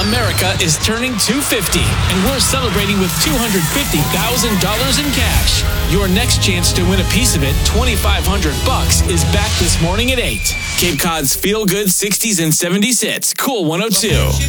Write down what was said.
America is turning 250, and we're celebrating with $250,000 in cash. Your next chance to win a piece of it, $2,500, is back this morning at 8. Cape Cod's feel-good 60s and 70s hits. Cool 102.